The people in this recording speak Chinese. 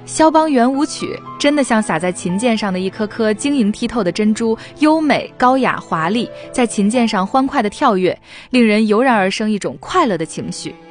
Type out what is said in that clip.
肖邦圆舞曲真的像洒在琴键上的一颗颗晶莹剔透的珍珠，优美、高雅、华丽，在琴键上欢快地跳跃，令人油然而生一种快乐的情绪。